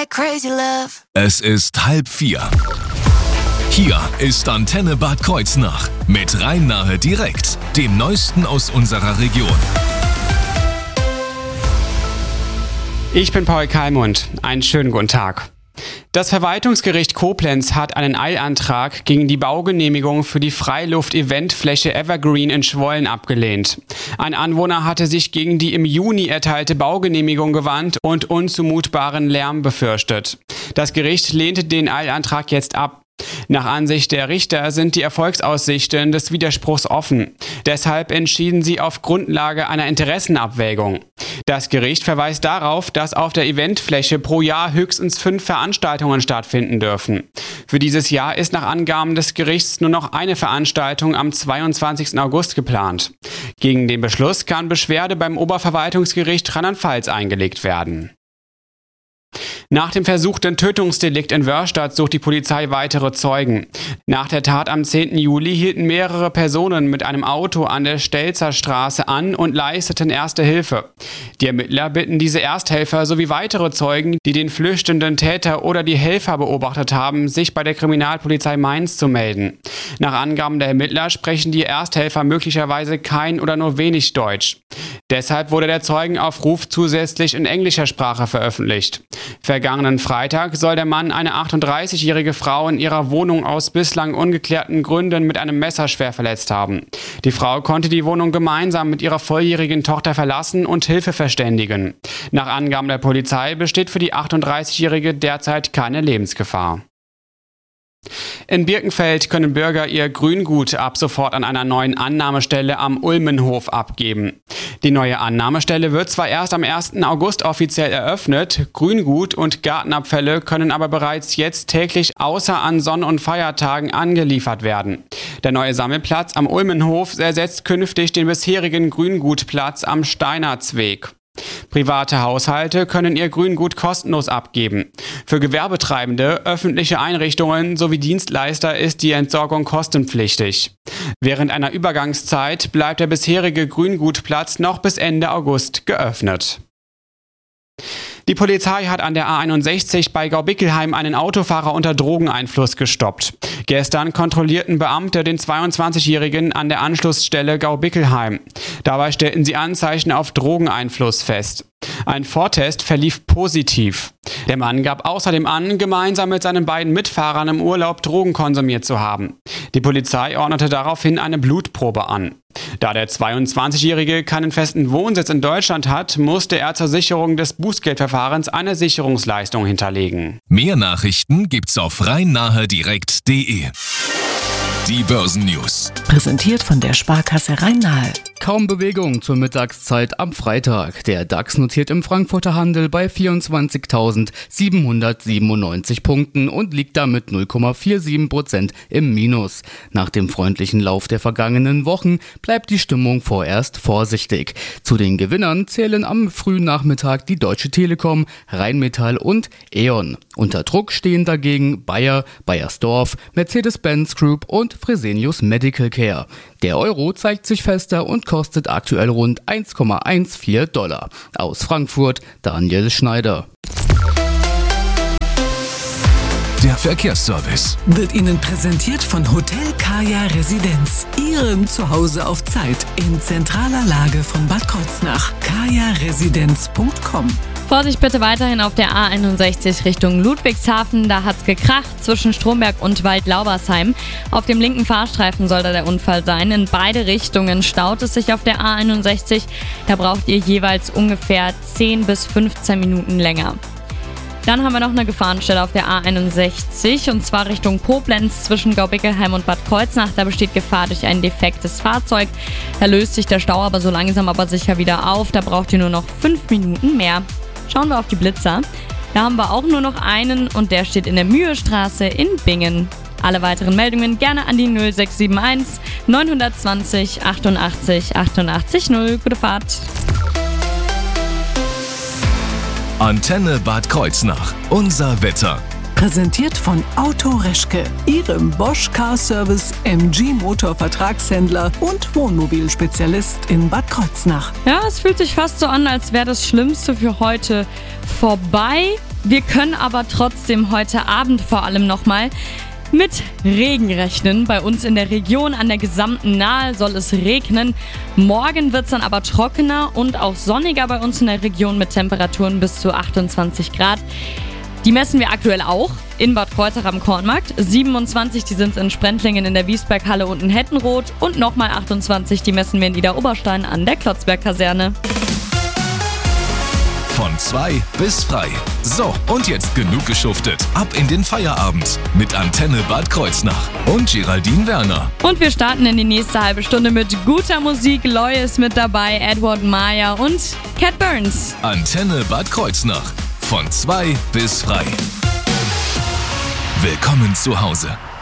like crazy love. Es ist 3:30. Hier ist Antenne Bad Kreuznach mit Rhein-Nahe direkt, dem Neuesten aus unserer Region. Ich bin Paul Kalmund. Einen schönen guten Tag. Das Verwaltungsgericht Koblenz hat einen Eilantrag gegen die Baugenehmigung für die Freiluft-Eventfläche Evergreen in Schwollen abgelehnt. Ein Anwohner hatte sich gegen die im Juni erteilte Baugenehmigung gewandt und unzumutbaren Lärm befürchtet. Das Gericht lehnte den Eilantrag jetzt ab. Nach Ansicht der Richter sind die Erfolgsaussichten des Widerspruchs offen. Deshalb entschieden sie auf Grundlage einer Interessenabwägung. Das Gericht verweist darauf, dass auf der Eventfläche pro Jahr höchstens 5 Veranstaltungen stattfinden dürfen. Für dieses Jahr ist nach Angaben des Gerichts nur noch eine Veranstaltung am 22. August geplant. Gegen den Beschluss kann Beschwerde beim Oberverwaltungsgericht Rheinland-Pfalz eingelegt werden. Nach dem versuchten Tötungsdelikt in Wörstadt sucht die Polizei weitere Zeugen. Nach der Tat am 10. Juli hielten mehrere Personen mit einem Auto an der Stelzer Straße an und leisteten Erste Hilfe. Die Ermittler bitten diese Ersthelfer sowie weitere Zeugen, die den flüchtenden Täter oder die Helfer beobachtet haben, sich bei der Kriminalpolizei Mainz zu melden. Nach Angaben der Ermittler sprechen die Ersthelfer möglicherweise kein oder nur wenig Deutsch. Deshalb wurde der Zeugenaufruf zusätzlich in englischer Sprache veröffentlicht. Vergangenen Freitag soll der Mann eine 38-jährige Frau in ihrer Wohnung aus bislang ungeklärten Gründen mit einem Messer schwer verletzt haben. Die Frau konnte die Wohnung gemeinsam mit ihrer volljährigen Tochter verlassen und Hilfe verständigen. Nach Angaben der Polizei besteht für die 38-jährige derzeit keine Lebensgefahr. In Birkenfeld können Bürger ihr Grüngut ab sofort an einer neuen Annahmestelle am Ulmenhof abgeben. Die neue Annahmestelle wird zwar erst am 1. August offiziell eröffnet, Grüngut und Gartenabfälle können aber bereits jetzt täglich außer an Sonn- und Feiertagen angeliefert werden. Der neue Sammelplatz am Ulmenhof ersetzt künftig den bisherigen Grüngutplatz am Steinertsweg. Private Haushalte können ihr Grüngut kostenlos abgeben. Für Gewerbetreibende, öffentliche Einrichtungen sowie Dienstleister ist die Entsorgung kostenpflichtig. Während einer Übergangszeit bleibt der bisherige Grüngutplatz noch bis Ende August geöffnet. Die Polizei hat an der A61 bei Gaubickelheim einen Autofahrer unter Drogeneinfluss gestoppt. Gestern kontrollierten Beamte den 22-Jährigen an der Anschlussstelle Gaubickelheim. Dabei stellten sie Anzeichen auf Drogeneinfluss fest. Ein Vortest verlief positiv. Der Mann gab außerdem an, gemeinsam mit seinen beiden Mitfahrern im Urlaub Drogen konsumiert zu haben. Die Polizei ordnete daraufhin eine Blutprobe an. Da der 22-Jährige keinen festen Wohnsitz in Deutschland hat, musste er zur Sicherung des Bußgeldverfahrens eine Sicherungsleistung hinterlegen. Mehr Nachrichten gibt's auf rhein-nahe-direkt.de. Die Börsennews. Präsentiert von der Sparkasse Rhein-Nahe. Kaum Bewegung zur Mittagszeit am Freitag. Der DAX notiert im Frankfurter Handel bei 24.797 Punkten und liegt damit 0,47% im Minus. Nach dem freundlichen Lauf der vergangenen Wochen bleibt die Stimmung vorerst vorsichtig. Zu den Gewinnern zählen am frühen Nachmittag die Deutsche Telekom, Rheinmetall und E.ON. Unter Druck stehen dagegen Bayer, Bayersdorf, Mercedes-Benz Group und Fresenius Medical Care. Der Euro zeigt sich fester und kostet aktuell rund $1,14. Aus Frankfurt Daniel Schneider. Der Verkehrsservice Wird Ihnen präsentiert von Hotel Kaya Residenz. Ihrem Zuhause auf Zeit in zentraler Lage von Bad Kreuznach. kajaresidenz.com. Vorsicht bitte weiterhin auf der A61 Richtung Ludwigshafen. Da hat's gekracht zwischen Stromberg und Waldlaubersheim. Auf dem linken Fahrstreifen soll da der Unfall sein. In beide Richtungen staut es sich auf der A61. Da braucht ihr jeweils ungefähr 10 bis 15 Minuten länger. Dann haben wir noch eine Gefahrenstelle auf der A61 und zwar Richtung Koblenz zwischen Gaubickelheim und Bad Kreuznach. Da besteht Gefahr durch ein defektes Fahrzeug. Da löst sich der Stau aber so langsam aber sicher wieder auf. Da braucht ihr nur noch 5 Minuten mehr. Schauen wir auf die Blitzer. Da haben wir auch nur noch einen und der steht in der Mühestraße in Bingen. Alle weiteren Meldungen gerne an die 0671 920 88 88 0. Gute Fahrt. Antenne Bad Kreuznach. Unser Wetter. Präsentiert von Auto Reschke, Ihrem Bosch Car Service, MG Motor Vertragshändler und Wohnmobilspezialist in Bad Kreuznach. Ja, es fühlt sich fast so an, als wäre das Schlimmste für heute vorbei. Wir können aber trotzdem heute Abend vor allem nochmal mit Regen rechnen. Bei uns in der Region an der gesamten Nahe soll es regnen. Morgen wird es dann aber trockener und auch sonniger bei uns in der Region mit Temperaturen bis zu 28 Grad. Die messen wir aktuell auch in Bad Kreuznach am Kornmarkt. 27, die sind in Sprentlingen in der Wiesberghalle und in Hettenroth. Und nochmal 28, die messen wir in Idar-Oberstein an der Klotzberg-Kaserne. Von 2 bis frei. So, und jetzt genug geschuftet. Ab in den Feierabend mit Antenne Bad Kreuznach und Geraldine Werner. Und wir starten in die nächste halbe Stunde mit guter Musik. Loy ist mit dabei, Edward Meyer und Cat Burns. Antenne Bad Kreuznach. Von 2 bis frei. Willkommen zu Hause.